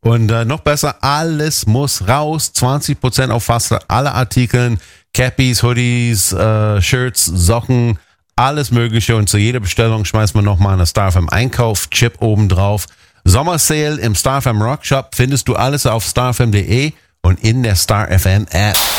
Und noch besser, alles muss raus. 20% auf fast alle Artikeln. Cappies, Hoodies, Shirts, Socken, alles Mögliche. Und zu jeder Bestellung schmeißt man nochmal eine Star FM Einkauf-Chip oben drauf. Sommersale im Star FM Rock Shop findest du alles auf starfm.de und in der Star FM App.